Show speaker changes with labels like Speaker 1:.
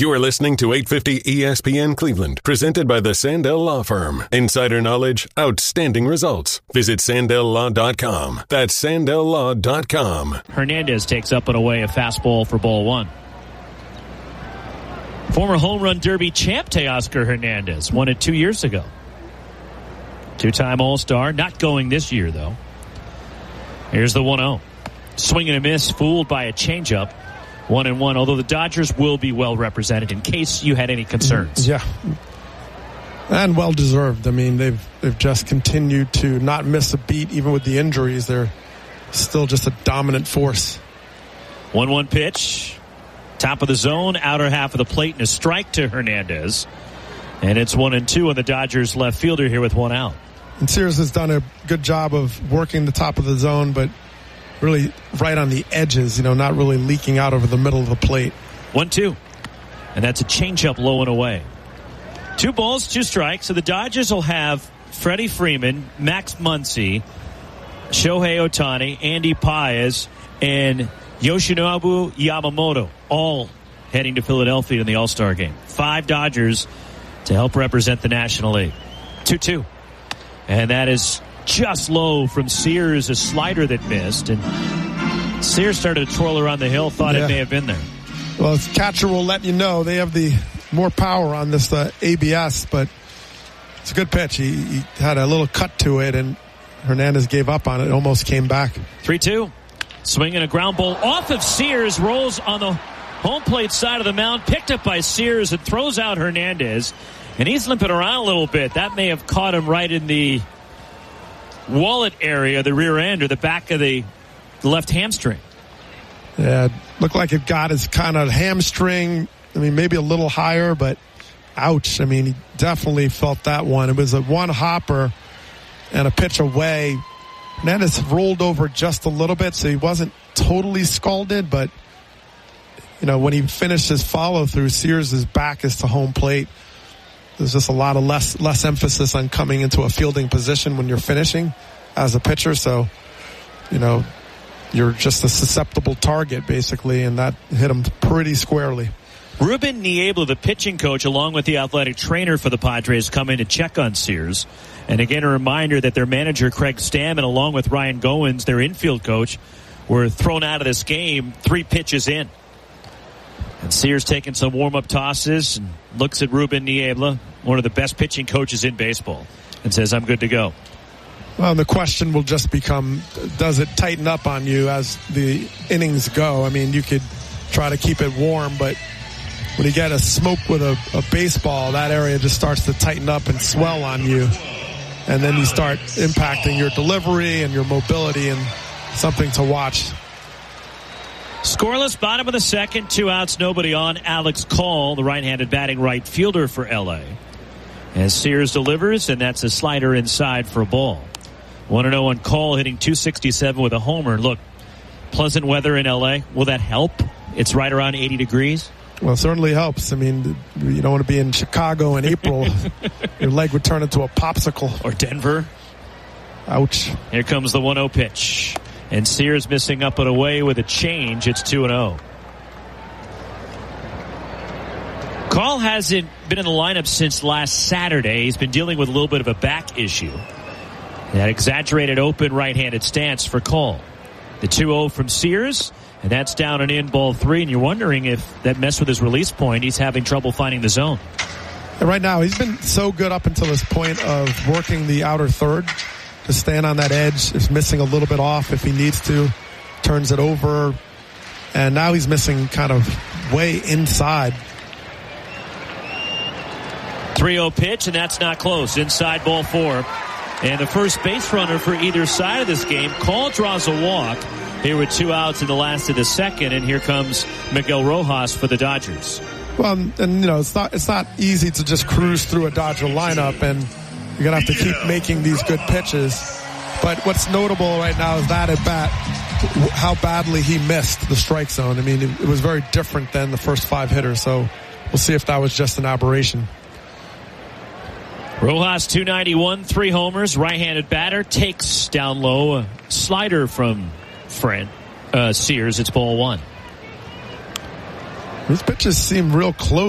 Speaker 1: You are listening to 850 ESPN Cleveland, presented by the Sandell Law Firm. Insider knowledge, outstanding results. Visit SandellLaw.com. That's SandellLaw.com.
Speaker 2: Hernandez takes up and away a fastball for ball one. Former home run derby champ Teoscar Hernandez won it 2 years ago. Two-time All-Star, not going this year though. Here's the 1-0. Swing and a miss, fooled by a changeup. 1-1, although the Dodgers will be well represented in case you had any concerns.
Speaker 3: Yeah. And well deserved. I mean, they've just continued to not miss a beat even with the injuries. They're still just a dominant force.
Speaker 2: 1-1 pitch. Top of the zone, outer half of the plate, and a strike to Hernandez. And it's 1-2 on the Dodgers left fielder here with one out.
Speaker 3: And Sears has done a good job of working the top of the zone, but really right on the edges, not really leaking out over the middle of the plate.
Speaker 2: 1-2. And that's a changeup low and away. 2 balls, 2 strikes. So the Dodgers will have Freddie Freeman, Max Muncy, Shohei Ohtani, Andy Paez, and Yoshinobu Yamamoto, all heading to Philadelphia in the All-Star game. 5 Dodgers to help represent the National League. 2-2. And that is just low from Sears, a slider that missed. And Sears started to twirl around the hill, thought it may have been there.
Speaker 3: Well, the catcher will let you know. They have the more power on this ABS, but it's a good pitch. He had a little cut to it, and Hernandez gave up on it. Almost came back.
Speaker 2: 3-2. Swinging a ground ball off of Sears, rolls on the home plate side of the mound, picked up by Sears and throws out Hernandez. And he's limping around a little bit. That may have caught him right in the wallet area, the rear end, or the back of the left hamstring.
Speaker 3: Yeah, looked like it got his kind of hamstring. I mean, maybe a little higher, but ouch. I mean, he definitely felt that one. It was a one hopper and a pitch away. Hernandez rolled over just a little bit, so he wasn't totally scalded, but when he finished his follow through, Sears' back is to home plate. There's just a lot of less emphasis on coming into a fielding position when you're finishing as a pitcher. So, you're just a susceptible target, basically, and that hit him pretty squarely.
Speaker 2: Ruben Niebla, the pitching coach, along with the athletic trainer for the Padres, come in to check on Sears. And again, a reminder that their manager, Craig Stammen, along with Ryan Goins, their infield coach, were thrown out of this game 3 pitches in. And Sears taking some warm-up tosses and looks at Ruben Niebla, one of the best pitching coaches in baseball, and says, I'm good to go.
Speaker 3: Well, the question will just become, does it tighten up on you as the innings go? I mean, you could try to keep it warm, but when you get a smoke with a baseball, that area just starts to tighten up and swell on you. And then you start impacting your delivery and your mobility, and something to watch.
Speaker 2: Scoreless, bottom of the second, 2 outs, nobody on. Alex Call, the right-handed batting right fielder for L.A. As Sears delivers, and that's a slider inside for a ball. 1-0 on Call, hitting .267 with a homer. Look, pleasant weather in L.A. Will that help? It's right around 80 degrees.
Speaker 3: Well, it certainly helps. I mean, you don't want to be in Chicago in April. Your leg would turn into a popsicle.
Speaker 2: Or Denver.
Speaker 3: Ouch.
Speaker 2: Here comes the 1-0 pitch. And Sears missing up and away with a change. It's 2-0. Call hasn't been in the lineup since last Saturday. He's been dealing with a little bit of a back issue. That exaggerated open right-handed stance for Call. The 2-0 from Sears, and that's down and in, ball 3. And you're wondering if that messed with his release point. He's having trouble finding the zone.
Speaker 3: And right now, he's been so good up until this point of working the outer third. Just staying on that edge, is missing a little bit off if he needs to, turns it over, and now he's missing kind of way inside.
Speaker 2: 3-0 pitch, and that's not close. Inside, ball 4. And the first base runner for either side of this game, Call draws a walk. Here with 2 outs in the last of the second, and here comes Miguel Rojas for the Dodgers.
Speaker 3: Well, and it's not easy to just cruise through a Dodger lineup, and you're going to have to keep making these good pitches. But what's notable right now is that at bat, how badly he missed the strike zone. I mean, it was very different than the first 5 hitters, so we'll see if that was just an aberration.
Speaker 2: Rojas, 291, 3 homers, right-handed batter, takes down low a slider from Sears. It's ball 1.
Speaker 3: These pitches seem real close.